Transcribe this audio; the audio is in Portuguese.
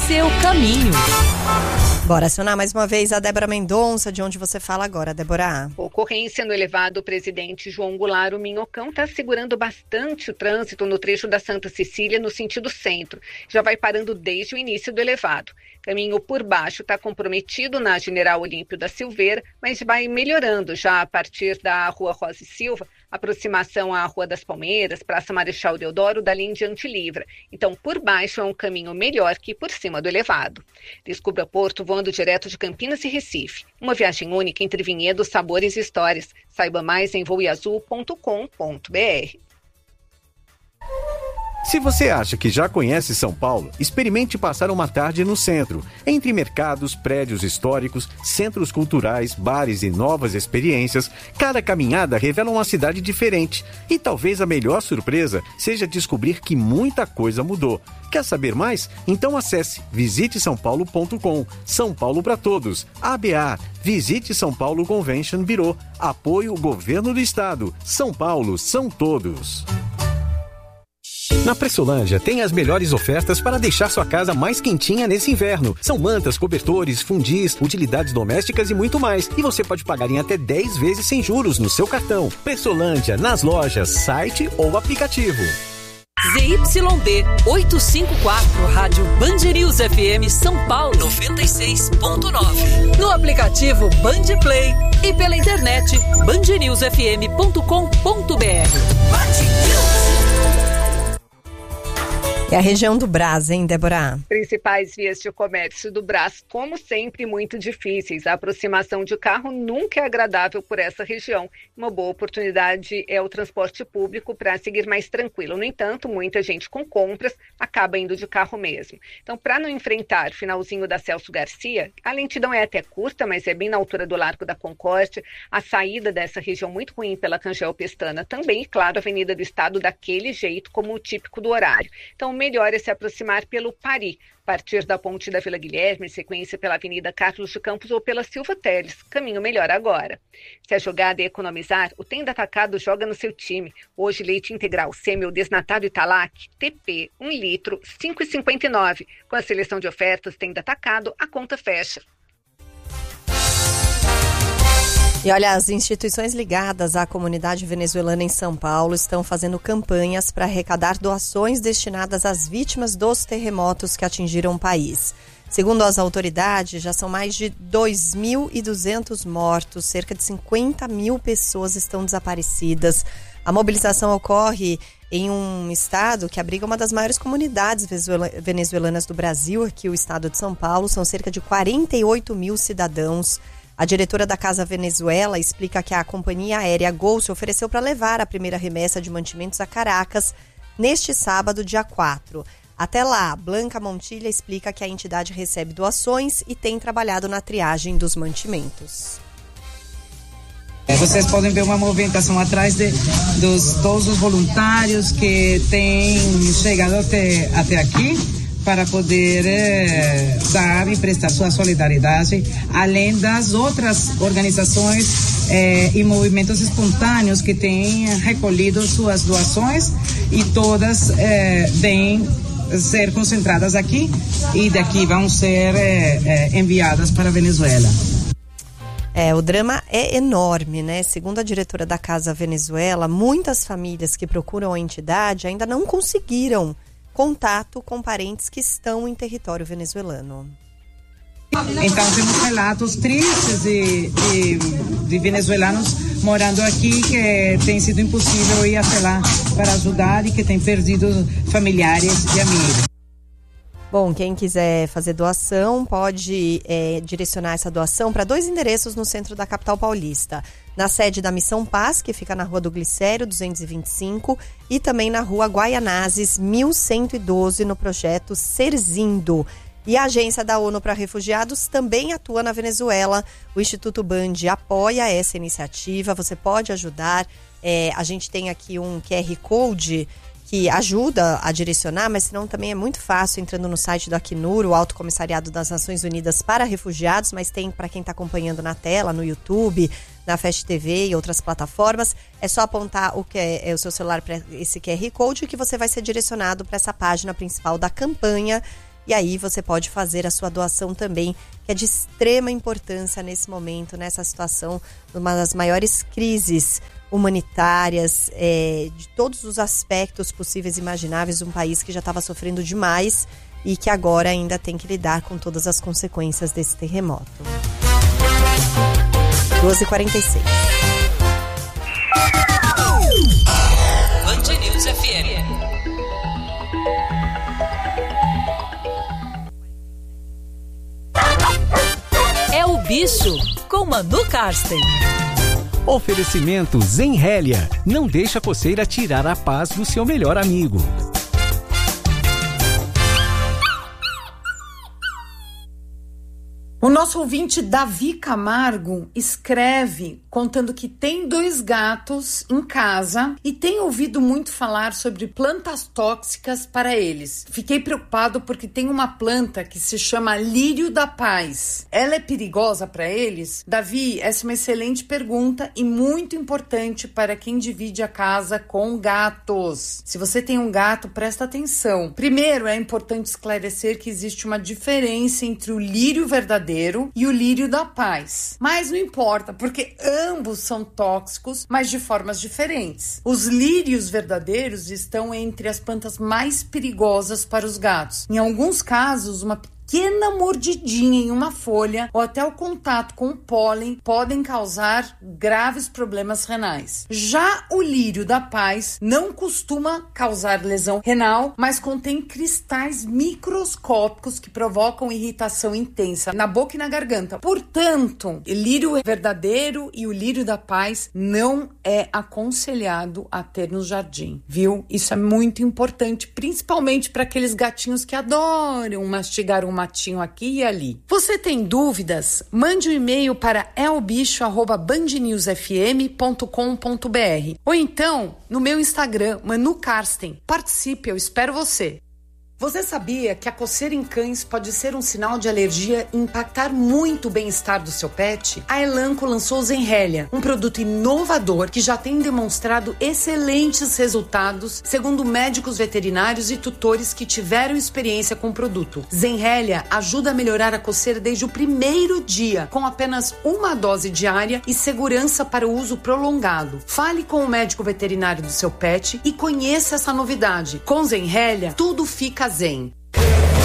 seu caminho. Bora acionar mais uma vez a Débora Mendonça, de onde você fala agora, Débora. Ocorrência no elevado Presidente João Goulart, o Minhocão está segurando bastante o trânsito no trecho da Santa Cecília no sentido centro. Já vai parando desde o início do elevado. Caminho por baixo está comprometido na General Olímpio da Silveira, mas vai melhorando já a partir da Rua Rosa e Silva, aproximação à Rua das Palmeiras, Praça Marechal Deodoro, dali em diante livre. Então, por baixo é um caminho melhor que por cima do elevado. Descubra Porto voando direto de Campinas e Recife. Uma viagem única entre vinhedos, sabores e histórias. Saiba mais em voeazul.com.br. Se você acha que já conhece São Paulo, experimente passar uma tarde no centro, entre mercados, prédios históricos, centros culturais, bares e novas experiências. Cada caminhada revela uma cidade diferente. E talvez a melhor surpresa seja descobrir que muita coisa mudou. Quer saber mais? Então acesse visitesaopaulo.com. São Paulo para todos. ABA, Visite São Paulo Convention Bureau. Apoio Governo do Estado. São Paulo são todos. Na Pressolândia tem as melhores ofertas para deixar sua casa mais quentinha nesse inverno. São mantas, cobertores, fundis, utilidades domésticas e muito mais. E você pode pagar em até 10 vezes sem juros no seu cartão. Pressolândia, nas lojas, site ou aplicativo. ZYD 854, Rádio Band News FM São Paulo 96.9. No aplicativo Band Play e pela internet bandnewsfm.com.br. É a região do Brás, hein, Débora? Principais vias de comércio do Brás, como sempre, muito difíceis. A aproximação de carro nunca é agradável por essa região. Uma boa oportunidade é o transporte público para seguir mais tranquilo. No entanto, muita gente com compras acaba indo de carro mesmo. Então, para não enfrentar o finalzinho da Celso Garcia, a lentidão é até curta, mas é bem na altura do Largo da Concórdia. A saída dessa região muito ruim pela Cangel Pestana também, e claro, a Avenida do Estado daquele jeito, como o típico do horário. Então, melhor é se aproximar pelo Pari, a partir da ponte da Vila Guilherme, sequência pela Avenida Carlos de Campos ou pela Silva Teles. Caminho melhor agora. Se a jogada é economizar, o Tenda Atacado joga no seu time. Hoje, leite integral sêmil desnatado Italac, TP, 1 litro, 5,59. Com a seleção de ofertas Tenda Atacado, a conta fecha. E olha, as instituições ligadas à comunidade venezuelana em São Paulo estão fazendo campanhas para arrecadar doações destinadas às vítimas dos terremotos que atingiram o país. Segundo as autoridades, já são mais de 2.200 mortos, cerca de 50 mil pessoas estão desaparecidas. A mobilização ocorre em um estado que abriga uma das maiores comunidades venezuelanas do Brasil, aqui o estado de São Paulo. São cerca de 48 mil cidadãos. A diretora da Casa Venezuela explica que a companhia aérea Gol se ofereceu para levar a primeira remessa de mantimentos a Caracas neste sábado, dia 4. Até lá, Blanca Montilha explica que a entidade recebe doações e tem trabalhado na triagem dos mantimentos. Vocês podem ver uma movimentação atrás de todos os voluntários que têm chegado até aqui, para poder dar e prestar sua solidariedade, além das outras organizações e movimentos espontâneos que têm recolhido suas doações, e todas vêm ser concentradas aqui e daqui vão ser enviadas para a Venezuela. O drama é enorme, né? Segundo a diretora da Casa Venezuela, muitas famílias que procuram a entidade ainda não conseguiram contato com parentes que estão em território venezuelano. Então temos relatos tristes de venezuelanos morando aqui que tem sido impossível ir até lá para ajudar e que tem perdido familiares e amigos. Bom, quem quiser fazer doação pode direcionar essa doação para 2 endereços no centro da capital paulista. Na sede da Missão Paz, que fica na Rua do Glicério, 225, e também na Rua Guaianazes, 1112, no projeto Serzindo. E a Agência da ONU para Refugiados também atua na Venezuela. O Instituto Band apoia essa iniciativa, você pode ajudar. A gente tem aqui um QR Code que ajuda a direcionar, mas senão também é muito fácil entrando no site do Acnur, o Alto Comissariado das Nações Unidas para Refugiados, mas tem para quem está acompanhando na tela, no YouTube, na Fast TV e outras plataformas. É só apontar o seu celular para esse QR Code que você vai ser direcionado para essa página principal da campanha, E aí você pode fazer a sua doação também, que é de extrema importância nesse momento, nessa situação, uma das maiores crises humanitárias, de todos os aspectos possíveis e imagináveis, um país que já estava sofrendo demais e que agora ainda tem que lidar com todas as consequências desse terremoto. 12h46. Band News FM. É o Bicho, com Manu Karsten. Oferecimento Zenrélia. Não deixa a coceira tirar a paz do seu melhor amigo. O nosso ouvinte Davi Camargo escreve contando que tem 2 gatos em casa e tem ouvido muito falar sobre plantas tóxicas para eles. Fiquei preocupado porque tem uma planta que se chama lírio da paz. Ela é perigosa para eles? Davi, essa é uma excelente pergunta e muito importante para quem divide a casa com gatos. Se você tem um gato, presta atenção. Primeiro, é importante esclarecer que existe uma diferença entre o lírio verdadeiro e o lírio da paz. Mas não importa, porque ambos são tóxicos, mas de formas diferentes. Os lírios verdadeiros estão entre as plantas mais perigosas para os gatos. Em alguns casos, uma pequena mordidinha em uma folha ou até o contato com o pólen podem causar graves problemas renais. Já o lírio da paz não costuma causar lesão renal, mas contém cristais microscópicos que provocam irritação intensa na boca e na garganta. Portanto, o lírio verdadeiro e o lírio da paz não é aconselhado a ter no jardim, viu? Isso é muito importante, principalmente para aqueles gatinhos que adoram mastigar um matinho aqui e ali. Você tem dúvidas? Mande um e-mail para elbicho@bandnewsfm.com.br ou então no meu Instagram, Manu Karsten. Participe, eu espero você. Você sabia que a coceira em cães pode ser um sinal de alergia e impactar muito o bem-estar do seu pet? A Elanco lançou o Zenrélia, um produto inovador que já tem demonstrado excelentes resultados, segundo médicos veterinários e tutores que tiveram experiência com o produto. Zenrélia ajuda a melhorar a coceira desde o primeiro dia, com apenas uma dose diária e segurança para o uso prolongado. Fale com o médico veterinário do seu pet e conheça essa novidade. Com Zenrélia, tudo fica zen.